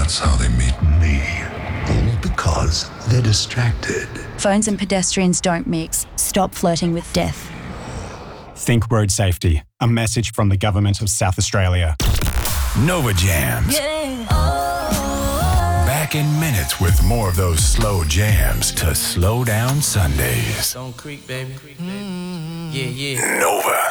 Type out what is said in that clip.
That's how they meet me. All because they're distracted. Phones and pedestrians don't mix. Stop flirting with death. Think road safety. A message from the Government of South Australia. Nova Jams. Yeah. Back in minutes with more of those slow jams to slow down Sundays. Don't creep, baby. Yeah, yeah. Nova.